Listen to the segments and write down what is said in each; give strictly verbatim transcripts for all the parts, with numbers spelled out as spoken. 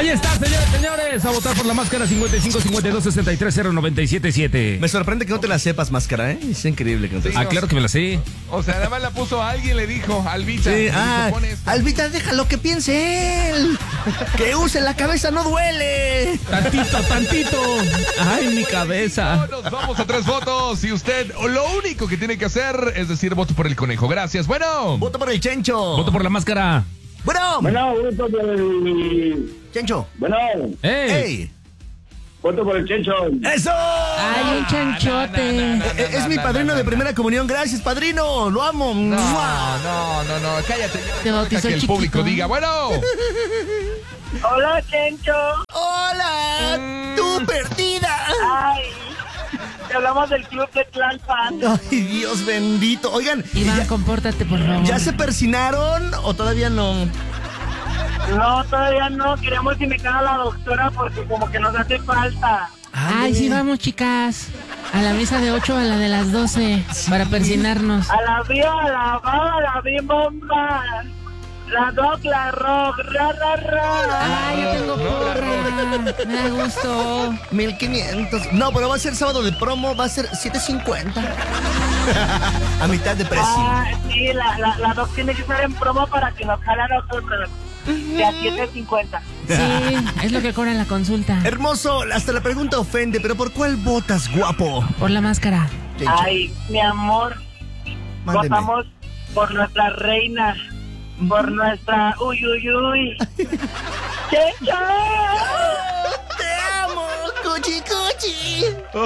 Ahí está, señores, señores. A votar por la máscara cincuenta y cinco, cincuenta y dos, sesenta y tres, cero, noventa y siete, siete. Me sorprende que no te la sepas, máscara, ¿eh? Es increíble que no te sí, Ah, no, claro que me la sé. O sea, nada más la puso a alguien, le dijo, Albita. Sí, ah, dijo, Albita, déjalo que piense él. Que use la cabeza, no duele. Tantito, tantito. Ay, mi cabeza. No, nos vamos a tres votos y usted lo único que tiene que hacer es decir voto por el conejo. Gracias. Bueno. Voto por el Chencho. Voto por la máscara. Bueno. Bueno, voto por el... Chencho. Bueno. ¡Ey! ¡Ey! Voto por el Chencho. ¡Eso! ¡Ay, un chanchote! No, no, no, no, Es, es mi padrino de primera comunión. Gracias, padrino. Lo amo. No, no, no, no, cállate. Te bautizó Que el chiquito. público diga, bueno. Hola, Chencho. ¡Hola! ¡Tú perdida! Ay, te hablamos del club de Tlalpan. Ay, Dios bendito. Oigan, Iván, ¿ya, compórtate, por favor. ¿ya se persinaron o todavía no? No, todavía no. Queremos invitar a la doctora porque como que nos hace falta. Ay, sí, vamos, chicas. A la misa de ocho, a la de las doce, para persinarnos. A la vía, a la baba, a la bim bomba. La doc, la rock, ra, ra, ra. Ay, yo tengo porra. Me da gusto. mil quinientos. No, pero va a ser sábado de promo, va a ser siete cincuenta. A mitad de precio. Ah, sí, la, la, la doc tiene que estar en promo para que nos jale a nosotros. De a siete cincuenta. Sí, es lo que cobra la consulta. Hermoso, hasta la pregunta ofende, pero ¿por cuál votas, guapo? Por la máscara. Chencho. Ay, mi amor. Mándeme. Votamos por nuestra reina. Por nuestra uy, uy, uy. ¡Chencho! ¡Te amo! ¡Cuchi, cuchi!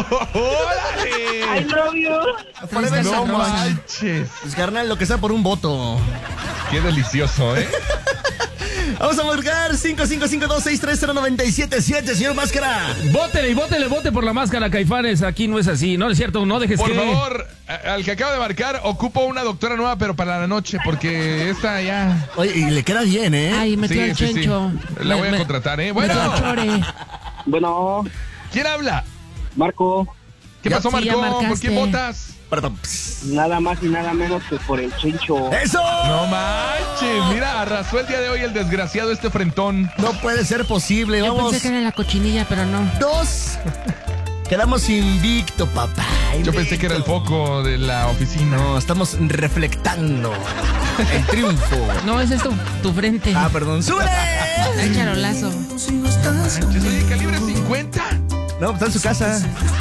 ¡Órale! I love you. Forever No so much. manches. Pues, carnal, lo que sea por un voto. Qué delicioso, ¿eh? Vamos a marcar cinco cinco cinco, dos seis tres, cero, nueve siete siete, señor Máscara. Vótele y vótele, vote por la máscara, Caifanes. Aquí no es así, ¿no es cierto? No dejes Por que... favor, a- al que acaba de marcar, ocupo una doctora nueva, pero para la noche, porque esta ya... Oye, y le queda bien, ¿eh? Ay, metió Sí, al sí, sí. chencho. La Me- voy a me- contratar, ¿eh? Metió al Bueno, chore. Bueno, ¿quién habla? Marco, ¿Qué Ya- pasó, sí, ya Marco? ¿Por marcaste. quién votas? Perdón. Psst. nada más y nada menos que por el Chencho. ¡Eso! No manches, mira, arrasó el día de hoy el desgraciado este frentón. No puede ser posible. Yo Vamos. pensé que era la cochinilla, pero no. Dos. Quedamos invicto, papá. Yo pensé que era el Invicto. foco de la oficina. No, estamos reflectando el triunfo. No, ese es tu, tu frente. Ah, perdón. ¡Súbele! Está el charolazo. Manches, oye, calibre cincuenta. No, está en su casa.